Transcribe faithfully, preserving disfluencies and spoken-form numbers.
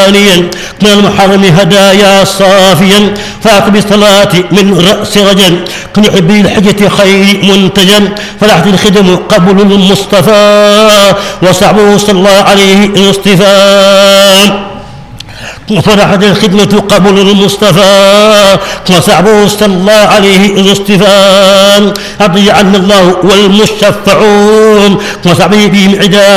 ثانيا من المحرم هدايا صافيا فاك بالصلاة من رأس رجل كن يحب الحجة خير منتجا فلحت الخدم قبل المصطفى وصعبه صلى الله عليه الاصطفاء وفرحت الخدمة قبل المصطفى وصعبه صلى الله عليه الاصطفاء أضيعنا الله والمشفعون وصعبه بهم عدا